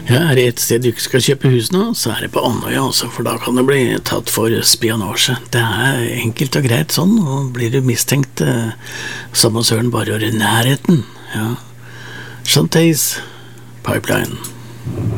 Ja, er det et sted du ikke skal kjøpe hus nå, så er det på Andøya, altså, for da kan du bli tatt for spionasje. Det er enkelt og greit sånn, og blir du mistenkt, samme søren bare å være i nærheten, ja. Shantays Pipeline.